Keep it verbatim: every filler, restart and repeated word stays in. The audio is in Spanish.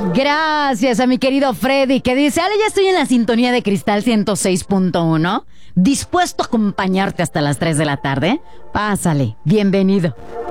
Gracias a mi querido Freddy, que dice, Ale, ya estoy en la sintonía de Cristal ciento seis punto uno, dispuesto a acompañarte hasta las tres de la tarde. Pásale, bienvenido.